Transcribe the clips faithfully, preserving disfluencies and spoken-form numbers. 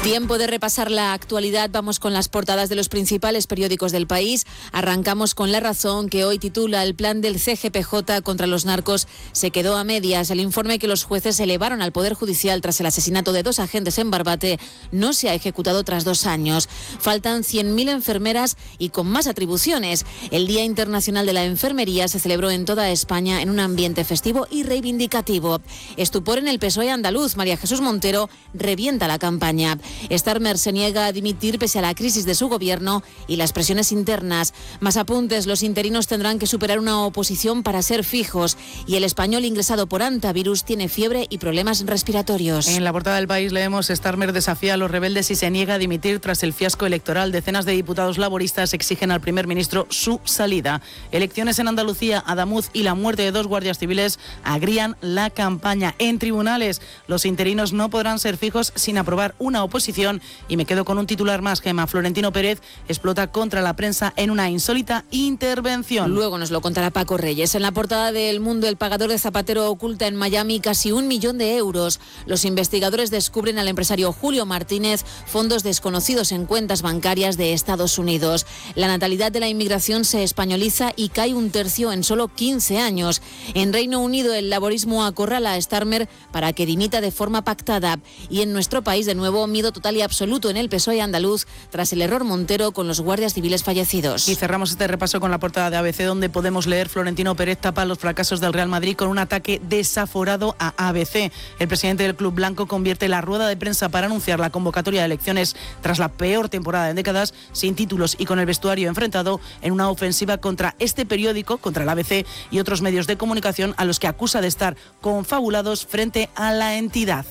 Tiempo de repasar la actualidad. Vamos con las portadas de los principales periódicos del país. Arrancamos con La Razón, que hoy titula: el plan del C G P J contra los narcos se quedó a medias. El informe que los jueces elevaron al Poder Judicial tras el asesinato de dos agentes en Barbate no se ha ejecutado tras dos años. Faltan cien mil enfermeras y con más atribuciones. El Día Internacional de la Enfermería se celebró en toda España en un ambiente festivo y reivindicativo. Estupor en el P S O E andaluz. María Jesús Montero revienta la campaña. Starmer se niega a dimitir pese a la crisis de su gobierno y las presiones internas. Más apuntes: los interinos tendrán que superar una oposición para ser fijos. Y el español ingresado por antivirus tiene fiebre y problemas respiratorios. En la portada del País leemos: Starmer desafía a los rebeldes y se niega a dimitir tras el fiasco electoral. Decenas de diputados laboristas exigen al primer ministro su salida. Elecciones en Andalucía, Adamuz y la muerte de dos guardias civiles agrían la campaña. En tribunales, los interinos no podrán ser fijos sin aprobar una oposición. Y me quedo con un titular más, Gema. Florentino Pérez explota contra la prensa en una insólita intervención. Luego nos lo contará Paco Reyes. En la portada de El Mundo, el pagador de Zapatero oculta en Miami casi un millón de euros. Los investigadores descubren al empresario Julio Martínez fondos desconocidos en cuentas bancarias de Estados Unidos. La natalidad de la inmigración se españoliza y cae un tercio en solo quince años. En Reino Unido, el laborismo acorrala a Starmer para que dimita de forma pactada. Y en nuestro país, de nuevo, miedo total y absoluto en el P S O E andaluz tras el error Montero con los guardias civiles fallecidos. Y cerramos este repaso con la portada de A B C, donde podemos leer: Florentino Pérez tapa los fracasos del Real Madrid con un ataque desaforado a A B C. El presidente del club blanco convierte la rueda de prensa para anunciar la convocatoria de elecciones tras la peor temporada en décadas, sin títulos y con el vestuario enfrentado, en una ofensiva contra este periódico, contra el A B C y otros medios de comunicación a los que acusa de estar confabulados frente a la entidad.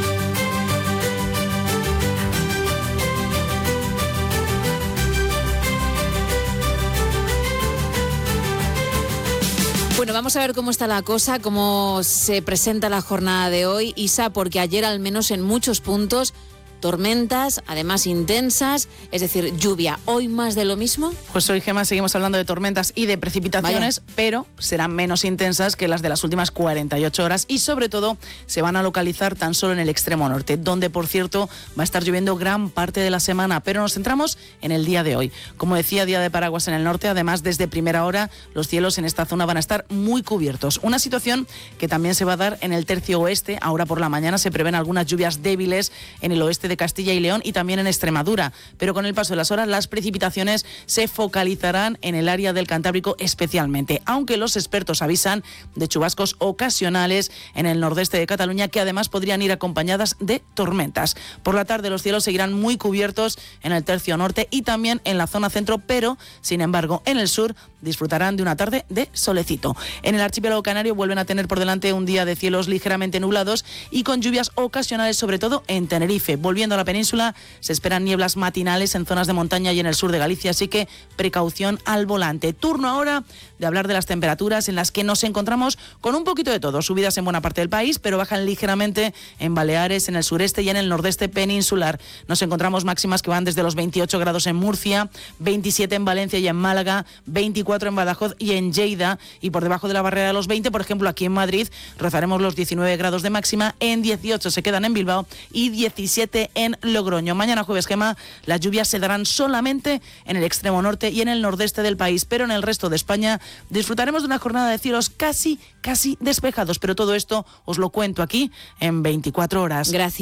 Bueno, vamos a ver cómo está la cosa, cómo se presenta la jornada de hoy, Isa, porque ayer, al menos en muchos puntos, tormentas, además intensas, es decir, lluvia. ¿Hoy más de lo mismo? Pues hoy, Gemma, seguimos hablando de tormentas y de precipitaciones, Vaya. pero serán menos intensas que las de las últimas cuarenta y ocho horas y, sobre todo, se van a localizar tan solo en el extremo norte, donde, por cierto, va a estar lloviendo gran parte de la semana. Pero nos centramos en el día de hoy. Como decía, día de paraguas en el norte. Además, desde primera hora, los cielos en esta zona van a estar muy cubiertos. Una situación que también se va a dar en el tercio oeste. Ahora por la mañana se prevén algunas lluvias débiles en el oeste de Castilla y León y también en Extremadura, pero con el paso de las horas las precipitaciones se focalizarán en el área del Cantábrico especialmente, aunque los expertos avisan de chubascos ocasionales en el nordeste de Cataluña, que además podrían ir acompañadas de tormentas. Por la tarde los cielos seguirán muy cubiertos en el tercio norte y también en la zona centro, pero sin embargo en el sur disfrutarán de una tarde de solecito. En el archipiélago canario vuelven a tener por delante un día de cielos ligeramente nublados y con lluvias ocasionales, sobre todo en Tenerife. Volviendo a la península, se esperan nieblas matinales en zonas de montaña y en el sur de Galicia, así que precaución al volante. Turno ahora de hablar de las temperaturas, en las que nos encontramos con un poquito de todo. Subidas en buena parte del país, pero bajan ligeramente en Baleares, en el sureste y en el nordeste peninsular. Nos encontramos máximas que van desde los veintiocho grados en Murcia, veintisiete en Valencia y en Málaga, veinticuatro en Badajoz y en Lleida, y por debajo de la barrera de los veinte, por ejemplo, aquí en Madrid rozaremos los diecinueve grados de máxima, en dieciocho se quedan en Bilbao y diecisiete en Logroño. Mañana jueves, Gema, las lluvias se darán solamente en el extremo norte y en el nordeste del país, pero en el resto de España disfrutaremos de una jornada de cielos casi, casi despejados, pero todo esto os lo cuento aquí en veinticuatro horas. Gracias.